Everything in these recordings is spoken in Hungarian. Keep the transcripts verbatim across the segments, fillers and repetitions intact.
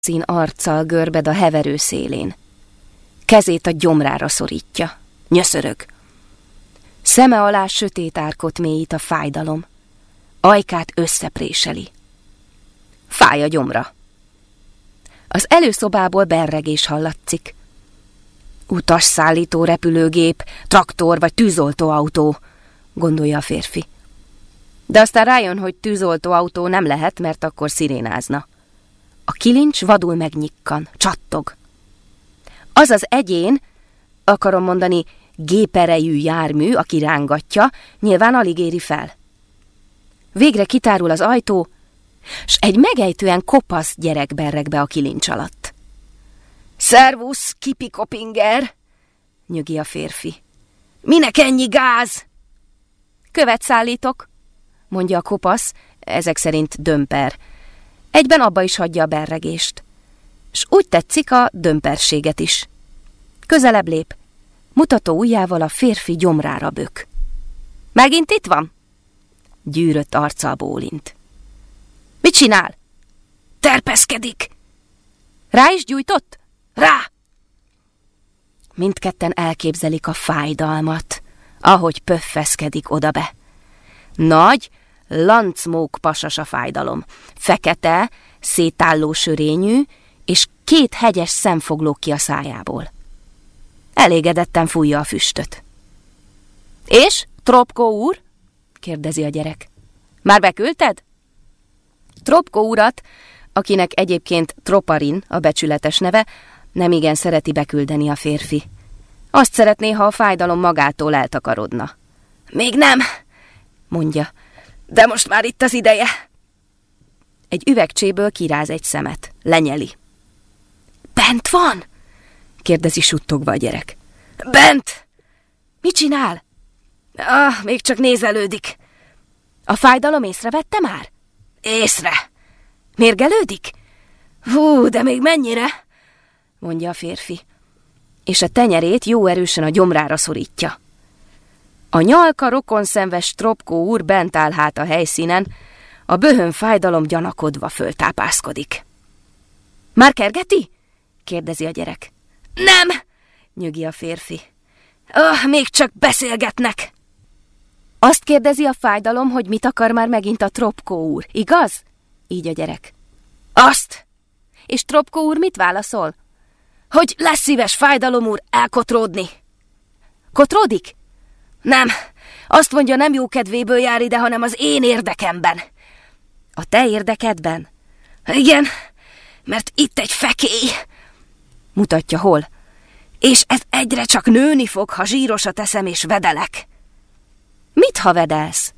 szín arccal görbed a heverő szélén. Kezét a gyomrára szorítja. Nyöszörög. Szeme alá sötét árkot mélyít a fájdalom. Ajkát összepréseli. Fáj a gyomra. Az előszobából berregés hallatszik. Utasszállító repülőgép, traktor vagy tűzoltóautó, gondolja a férfi. De aztán rájön, hogy tűzoltóautó nem lehet, mert akkor szirénázna. A kilincs vadul megnyikkan, csattog. Az az egyén, akarom mondani, géperejű jármű, aki rángatja, nyilván alig éri fel. Végre kitárul az ajtó, s egy megejtően kopasz gyerek berreg be a kilincs alatt. Szervusz, Kipi Kopinger, nyögi a férfi. Minek ennyi gáz? Követ szállítok, mondja a kopasz, ezek szerint dömper. Egyben abba is hagyja a berregést. S úgy tetszik a dömperséget is. Közelebb lép, mutató ujjával a férfi gyomrára bök. Megint itt van? Gyűrött arccal bólint. Mit csinál? Terpeszkedik. Rá is gyújtott? Rá! Mindketten elképzelik a fájdalmat, ahogy pöffeszkedik odabe. Nagy, lancmók pasas a fájdalom. Fekete, szétálló sörényű, és két hegyes szem foglók ki a szájából. Elégedetten fújja a füstöt. És, Tropko úr? Kérdezi a gyerek. Már beküldted? Tropko urat, akinek egyébként Troparin a becsületes neve, nem igen szereti beküldeni a férfi. Azt szeretné, ha a fájdalom magától eltakarodna. Még nem, mondja, de most már itt az ideje. Egy üvegcséből kiráz egy szemet, lenyeli. Bent van? Kérdezi suttogva a gyerek. Bent! Mit csinál? Ah, még csak nézelődik. A fájdalom észrevette már? Észre. Mérgelődik? Hú, de még mennyire? Mondja a férfi, és a tenyerét jó erősen a gyomrára szorítja. A nyalka rokonszenves Tropko úr bent áll hát a helyszínen, a böhön fájdalom gyanakodva föltápászkodik. Már kergeti? Kérdezi a gyerek. Nem, nyögi a férfi. Ah, még csak beszélgetnek. Azt kérdezi a fájdalom, hogy mit akar már megint a Tropko úr, igaz? Így a gyerek. Azt! És Tropko úr mit válaszol? Hogy lesz szíves, fájdalom úr, elkotródni. Kotródik? Nem, azt mondja, nem jó kedvéből jár ide, hanem az én érdekemben. A te érdekedben? Igen, mert itt egy fekély. Mutatja hol. És ez egyre csak nőni fog, ha zsírosat eszem és vedelek. Mit, ha vedelsz?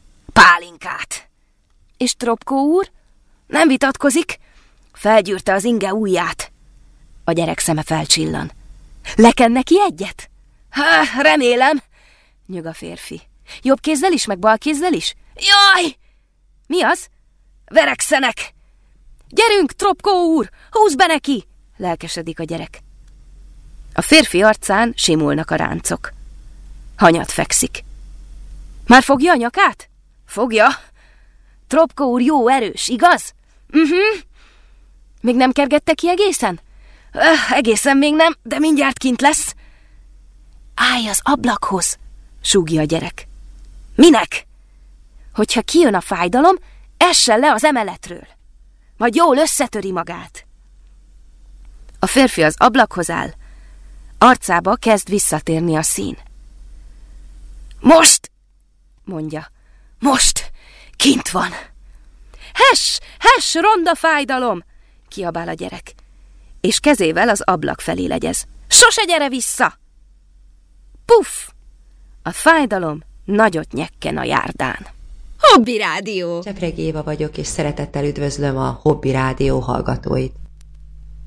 Pálinkát. És Tropko úr? Nem vitatkozik? Felgyűrte az inge ujját. A gyerek szeme felcsillan. Leken neki egyet? Há, remélem, nyög a férfi. Jobb kézzel is, meg bal kézzel is? Jaj! Mi az? Verekszenek! Gyerünk, Tropko úr! Húzz be neki! Lelkesedik a gyerek. A férfi arcán simulnak a ráncok. Hanyat fekszik. Már fogja a nyakát? Fogja. Tropko úr jó erős, igaz? Uh-huh. Még nem kergette ki egészen? Öh, egészen még nem, de mindjárt kint lesz. Állj az ablakhoz, súgja a gyerek. Minek? Hogyha kijön a fájdalom, essen le az emeletről. Majd jól összetöri magát. A férfi az ablakhoz áll, arcába kezd visszatérni a szín. Most, mondja, most, kint van. Hess, hess, ronda fájdalom, kiabál a gyerek, és kezével az ablak felé legyez. Sose gyere vissza! Puff! A fájdalom nagyot nyekken a járdán. Hobby Rádió! Csepregi Éva vagyok, és szeretettel üdvözlöm a Hobby Rádió hallgatóit.